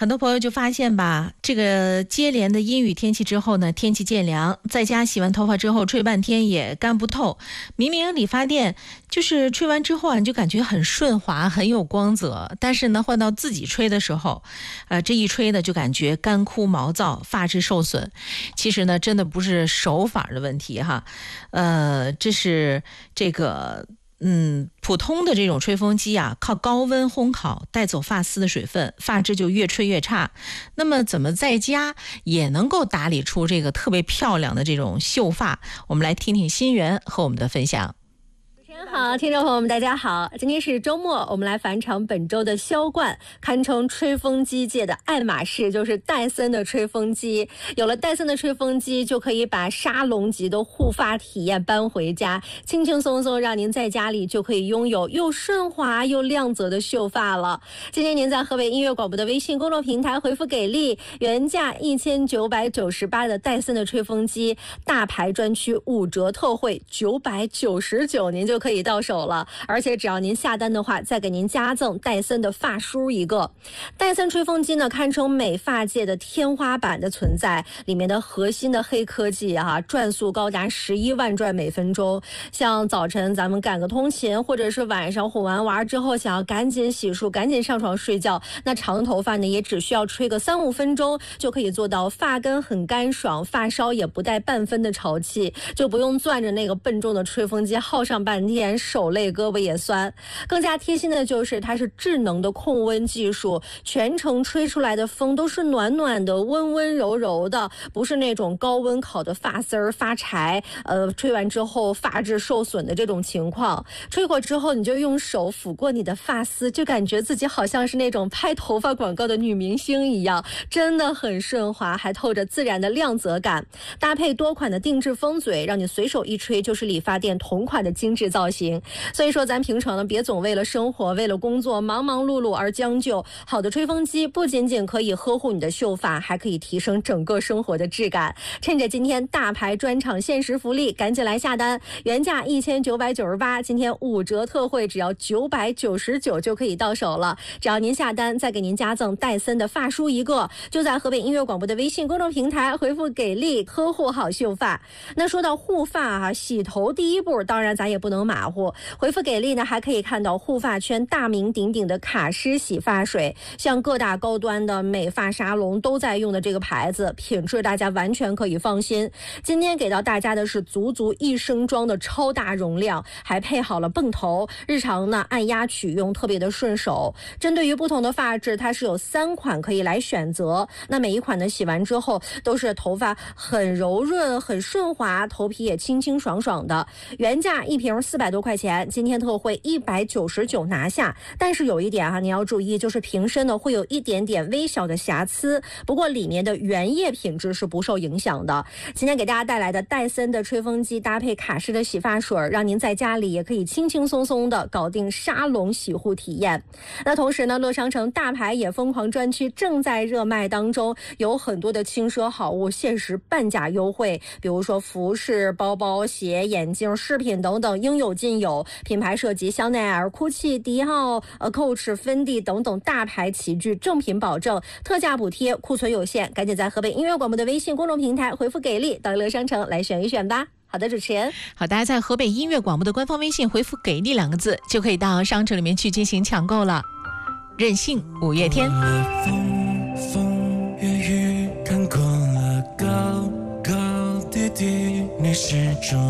很多朋友就发现吧，这个接连的阴雨天气之后呢，天气渐凉，在家洗完头发之后吹半天也干不透。明明理发店就是吹完之后啊，你就感觉很顺滑，很有光泽，但是呢，换到自己吹的时候，这一吹呢就感觉干枯毛躁，发质受损。其实呢，真的不是手法的问题哈，这是这个。普通的这种吹风机啊，靠高温烘烤带走发丝的水分，发质就越吹越差。那么怎么在家也能够打理出这个特别漂亮的这种秀发？我们来听听新源和我们的分享。 好，听众朋友们大家好，今天是周末，我们来返场本周的销冠，堪称吹风机界的爱马仕，就是戴森的吹风机。有了戴森的吹风机，就可以把沙龙级的护发体验搬回家，轻轻松松让您在家里就可以拥有又顺滑又亮泽的秀发了。今天您在河北音乐广播的微信公众平台回复给力，原价1998的戴森的吹风机大牌专区5折特惠999，您就可以到手了，而且只要您下单的话，再给您加赠戴森的发梳一个。戴森吹风机呢，堪称美发界的天花板的存在，里面的核心的黑科技转速高达11万转每分钟。像早晨咱们赶个通勤，或者是晚上哄完娃之后想要赶紧洗漱，赶紧上床睡觉，那长头发呢也只需要吹个3-5分钟就可以做到发根很干爽，发梢也不带半分的潮气，就不用攥着那个笨重的吹风机耗上半天，手累胳膊也酸。更加贴心的就是它是智能的控温技术，全程吹出来的风都是暖暖的温温柔柔的，不是那种高温烤的发丝儿发柴，吹完之后发质受损的这种情况。吹过之后你就用手抚过你的发丝，就感觉自己好像是那种拍头发广告的女明星一样，真的很顺滑，还透着自然的亮泽感。搭配多款的定制风嘴，让你随手一吹就是理发店同款的精致造型。所以说咱平常呢，别总为了生活为了工作忙忙碌碌而将就，好的吹风机不仅仅可以呵护你的秀发，还可以提升整个生活的质感。趁着今天大牌专场限时福利，赶紧来下单，原价1998，今天5折特惠，只要999就可以到手了。只要您下单，再给您加赠戴森的发梳一个，就在河北音乐广播的微信公众平台回复给力，呵护好秀发。那说到护发洗头第一步当然咱也不能马虎，回复给力呢，还可以看到护发圈大名鼎鼎的卡诗洗发水，像各大高端的美发沙龙都在用的这个牌子，品质大家完全可以放心。今天给到大家的是足1升装的超大容量，还配好了泵头，日常呢按压取用特别的顺手。针对于不同的发质，它是有3款可以来选择，那每一款呢洗完之后都是头发很柔润很顺滑，头皮也清清爽爽的。原价一瓶400多块钱，今天特惠199拿下。但是有一点你要注意，就是瓶身呢会有一点点微小的瑕疵，不过里面的原液品质是不受影响的。今天给大家带来的戴森的吹风机搭配卡诗的洗发水，让您在家里也可以轻轻松松的搞定沙龙洗护体验。那同时呢，乐商城大牌也疯狂专区正在热卖当中，有很多的轻奢好物限时半价优惠，比如说服饰、包包、鞋、眼镜、饰品等等应有尽有，品牌涉及香奈儿、GUCCI、迪奥、Coach、芬迪等等大牌齐聚，正品保证，特价补贴，库存有限，赶紧在河北音乐广播的微信公众平台回复给力，到乐商城来选一选吧。好的，主持人。 好，大家在河北音乐广播的官方微信回复给力2个字，就可以到商城里面去进行抢购了。任性五月天。 风雨雨看过了高高低低，你始终